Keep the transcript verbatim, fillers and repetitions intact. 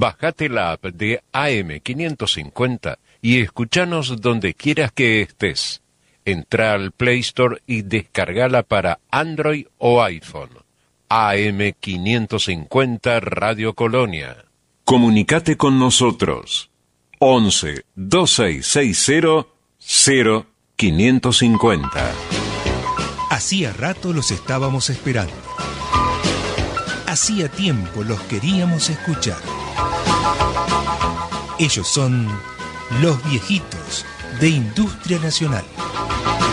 Bajate la app de A M quinientos cincuenta y escuchanos donde quieras que estés. Entra al Play Store y descargala para Android o iPhone. A M quinientos cincuenta Radio Colonia. Comunicate con nosotros. once, veintiséis sesenta, cero quinientos cincuenta. Hacía rato los estábamos esperando. Hacía tiempo los queríamos escuchar. Ellos son los viejitos de Industria Nacional.